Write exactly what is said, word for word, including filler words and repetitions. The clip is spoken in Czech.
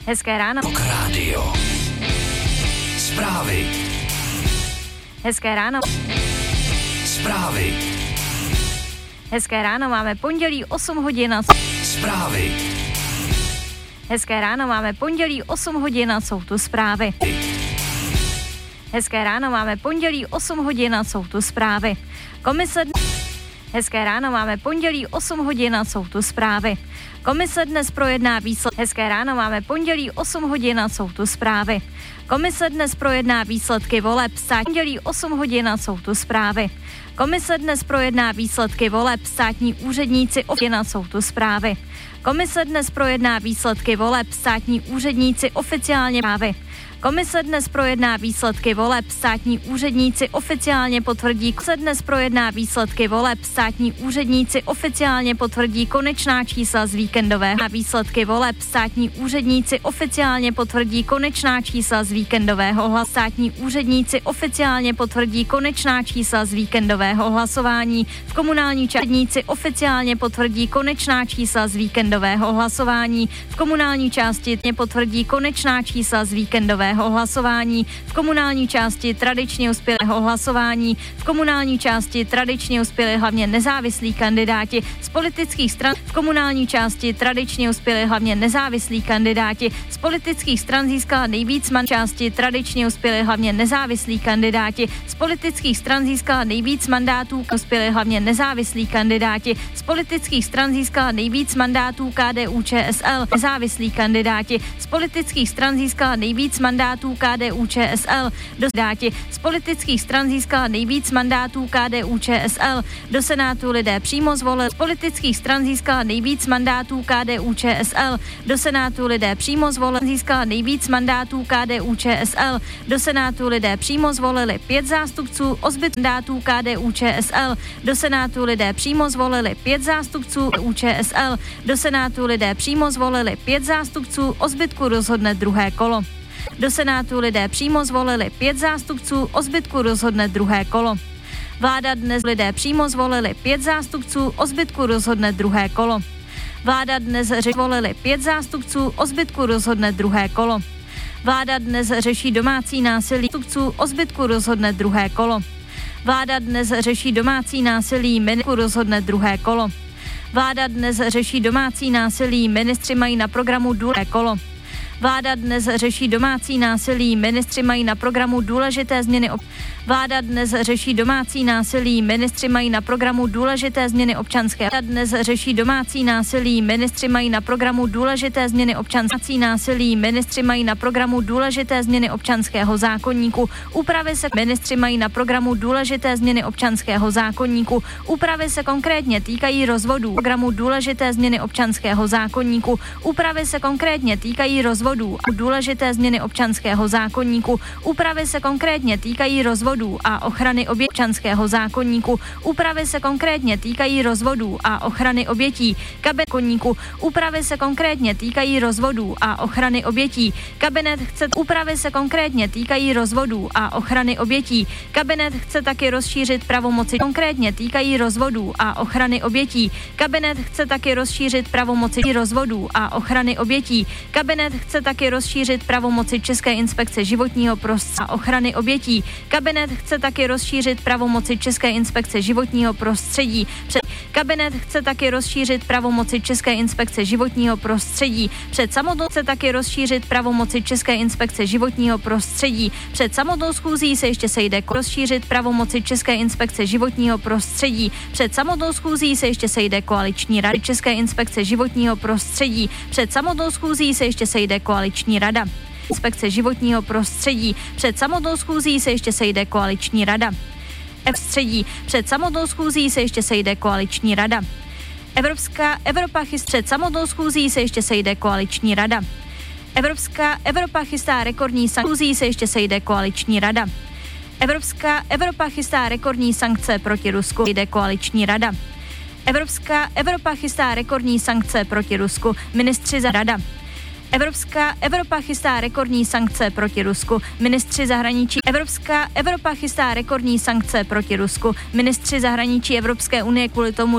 Hezké ráno. Rock Radio. Zprávy. Hezké ráno. Zprávy. Hezké ráno, máme pondělí osm hodin a... Zprávy. Hezké ráno, máme pondělí osm hodin a jsou tu zprávy. Hezké ráno, máme pondělí osm hodin a jsou tu zprávy. Komise... Hezké ráno, máme pondělí osm hodin a jsou tu zprávy. Komise dnes projedná výsledky. Hezké ráno, máme pondělí osm hodin a jsou tu zprávy. Komise dnes projedná výsledky voleb. Státní pondělí osm hodin a jsou tu zprávy. Komise dnes projedná výsledky voleb. Státní úředníci oficiálně jsou tu zprávy. Komise dnes projedná výsledky voleb. Státní úředníci oficiálně zprávy. Komise dnes projedná výsledky voleb. Státní úředníci oficiálně potvrdí. Komise dnes projedná výsledky voleb. Státní úředníci oficiálně potvrdí konečná čísla z víkendového. Výsledky voleb. Státní úředníci oficiálně potvrdí konečná čísla z víkendového hlasování. Státní úředníci oficiálně potvrdí konečná čísla z víkendového hlasování. V komunální části oficiálně potvrdí konečná čísla z víkendového hlasování. V komunální části potvrdí konečná čísla z víkendového hlasování. V komunální části tradičně uspělého hlasování. V komunální části tradičně uspěli hlavně nezávislí kandidáti z politických stran. V komunální části tradičně uspěli hlavně nezávislí kandidáti z politických stran získala nejvíc man části tradičně uspěli hlavně nezávislí kandidáti z politických stran získala nejvíc mandátů. Uspěli hlavně nezávislí kandidáti z politických stran získala nejvíc mandátů. K D U Č S L nezávislí kandidáti z politických stran získala nejvíc mandátů. K D U Č S L do Senátu z politických stran získala nejvíc mandátů. K D U Č S L do Senátu lidé přímo zvolili. Z politických stran získala nejvíc mandátů. K D U Č S L do Senátu lidé přímo zvolili. Získala nejvíc mandátů. K D U Č S L do Senátu lidé přímo zvolili pět zástupců. O zbyt mandátů K D U Č S L do Senátu lidé přímo zvolili pět zástupců. U Č S L do Senátu lidé přímo zvolili pět zástupců. O zbytku rozhodne druhé kolo. Do Senátu lidé přímo zvolili pět zástupců, o zbytku rozhodne druhé kolo. Vláda dnes lidé přímo zvolili pět zástupců, o zbytku rozhodne druhé kolo. Vláda dnes zvolili pět zástupců, o zbytku rozhodne druhé kolo. Vláda dnes řeší domácí násilí zástupců, o zbytku rozhodne druhé kolo. Vláda dnes řeší domácí násilí, ministru rozhodne druhé kolo. Vláda dnes řeší domácí násilí, ministři mají na programu druhé kolo. Vláda dnes řeší domácí násilí, ministři mají na programu důležité změny ob... Vláda dnes řeší domácí násilí, ministři mají na programu důležité změny občanské. Vláda dnes řeší domácí násilí, ministři mají na programu důležité změny občanské násilí, ministři mají na programu důležité změny občanského zákoníku. Úpravy se ministři mají na programu důležité změny občanského zákoníku. Úpravy se konkrétně týkají rozvodů. Programu důležité změny občanského zákoníku. Úpravy se konkrétně týkají rozvodů. Důležité změny občanského zákoníku. Úpravy se konkrétně týkají rozvodů a ochrany obětí občanského zákoníku. Úpravy se konkrétně týkají rozvodů a ochrany obětí kabinetu. Úpravy se konkrétně týkají rozvodů a ochrany obětí. Kabinet chce úpravy se konkrétně týkají rozvodů a ochrany obětí. Kabinet chce taky rozšířit pravomoci konkrétně týkají rozvodů a ochrany obětí. Kabinet chce taky rozšířit pravomoci rozvodů a ochrany obětí. Kabinet chce taky rozšířit pravomoci České inspekce životního prostředí a ochrany obětí. Kabinet chce taky rozšířit pravomoci České inspekce životního prostředí. Před Kabinet chce taky rozšířit pravomoci České inspekce životního prostředí. Před samotnou chce taky rozšířit pravomoci České inspekce životního prostředí. Před samotnou schůzí se ještě sejde rozšířit pravomoci České inspekce životního prostředí. Před samotnou schůzí se ještě sejde koaliční rada České inspekce životního prostředí. Před samotnou schůzí se ještě sejde koaliční rada inspekce životního prostředí. Před samotnou schůzí se ještě sejde koaliční rada. Středí. Před samotnou schůzí se ještě sejde koaliční rada. Evropská Evropa chystá před samotnou schůzí se ještě sejde koaliční rada. Evropská Evropa chystá rekordní sankce se ještě sejde koaliční rada. Evropská Evropa chystá rekordní sankce proti Rusku, jde koaliční rada. Evropská Evropa chystá rekordní sankce proti Rusku, ministři za rada. Evropská Evropa chystá rekordní sankce proti Rusku, ministři zahraničí. Evropská Evropa chystá rekordní sankce proti Rusku, ministři zahraničí Evropské unie kvůli tomu